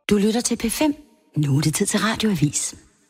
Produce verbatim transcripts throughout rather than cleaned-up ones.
Du lytter til P fem. Nu er det tid til Radioavis.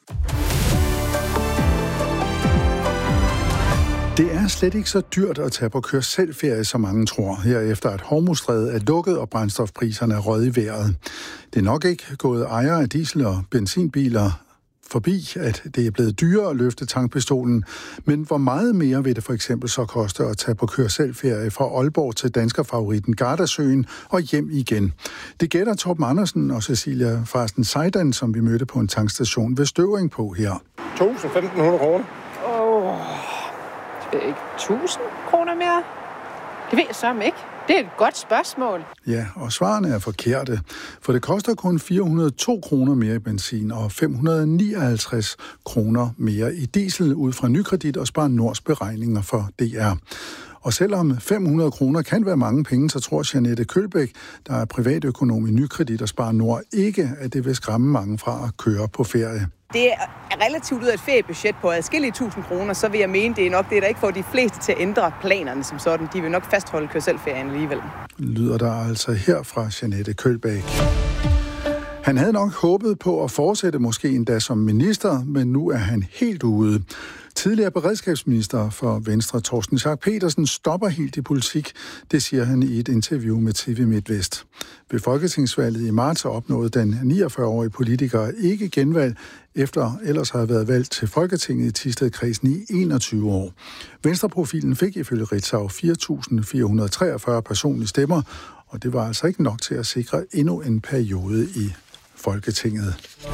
Det er slet ikke så dyrt at tage på kør-selv-ferie, som mange tror, herefter at Hormuzstrædet er lukket og brændstofpriserne er røget i vejret. Det er nok ikke gået ejere af diesel- og benzinbiler forbi, at det er blevet dyrere at løfte tankpistolen, men hvor meget mere vil det for eksempel så koste at tage på kør-selv-ferie fra Aalborg til danskerfavoritten Gardasøen og hjem igen? Det gætter Torben Andersen og Cecilia Farsten Seidan, som vi mødte på en tankstation ved Støvring på her. tusind til femten hundrede kroner. Åh, oh, det er ikke tusind kroner mere? Det ved jeg så ikke. Det er et godt spørgsmål. Ja, og svarene er forkerte, for det koster kun fire hundrede og to kroner mere i benzin og fem hundrede og nioghalvtreds kroner mere i diesel ud fra Nykredit og Spar Nords beregninger for D R. Og selvom fem hundrede kroner kan være mange penge, så tror Jeanette Kølbæk, der er privatøkonom i Nykredit og Spar Nord, ikke, at det vil skræmme mange fra at køre på ferie. Det er relativt ud af et feriebudget på adskillige tusind kroner, så vil jeg mene, det er nok det, der ikke får de fleste til at ændre planerne som sådan. De vil nok fastholde kør-selv-ferien alligevel. Lyder der altså her fra Jeanette Kølbæk. Han havde nok håbet på at fortsætte måske endda som minister, men nu er han helt ude. Tidligere beredskabsminister for Venstre, Torsten Schack Petersen, stopper helt i politik. Det siger han i et interview med T V MidtVest. Ved folketingsvalget i marts opnåede den niogfyrre-årige politiker ikke genvalg, efter ellers har været valgt til Folketinget i Thisted-kredsen i enogtyve år. Venstreprofilen fik ifølge Ritzau fire tusind fire hundrede og treogfyrre personlige stemmer, og det var altså ikke nok til at sikre endnu en periode i Folketinget.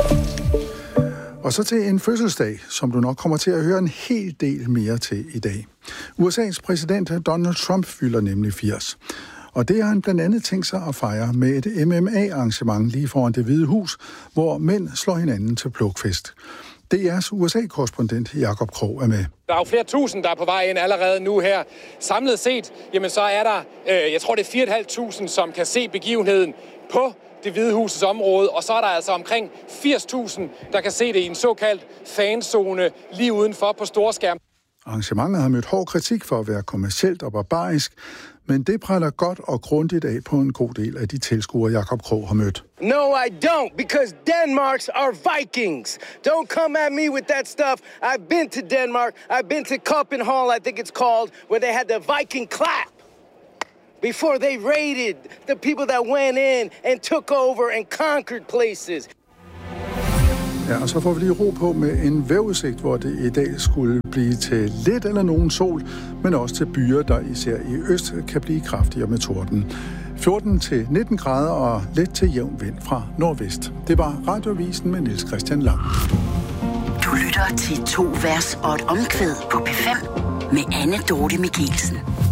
Og så til en fødselsdag, som du nok kommer til at høre en hel del mere til i dag. U S A's præsident Donald Trump fylder nemlig firs. Og det har han blandt andet tænkt sig at fejre med et M M A-arrangement lige foran Det Hvide Hus, hvor mænd slår hinanden til plukfest. D R's U S A-korrespondent Jakob Krog er med. Der er jo flere tusind, der er på vej ind allerede nu her. Samlet set, jamen så er der, øh, jeg tror det er fire tusind fem hundrede, som kan se begivenheden på Det Hvide Husets område, og så er der altså omkring firs tusind, der kan se det i en såkaldt fanzone lige udenfor på storskærm. Arrangementet har mødt hård kritik for at være kommercielt og barbarisk, men det præller godt og grundigt af på en god del af de tilskuere, Jakob Krog har mødt. No, I don't, because Denmarks are Vikings. Don't come at me with that stuff. I've been to Denmark. I've been to Copenhagen, I think it's called, where they had the Viking clap. Before they raided the people that went in and took over and conquered places. Ja, og så får vi lige ro på med en vejrudsigt, hvor det i dag skulle blive til lidt eller nogen sol, men også til byer, der især i øst kan blive kraftigere med torden. fjorten til nitten grader og let til jævn vind fra nordvest. Det var Radioavisen med Niels Christian Lang. Du lytter til to vers og et omkvæd på P fem med Anne Dorte Michelsen.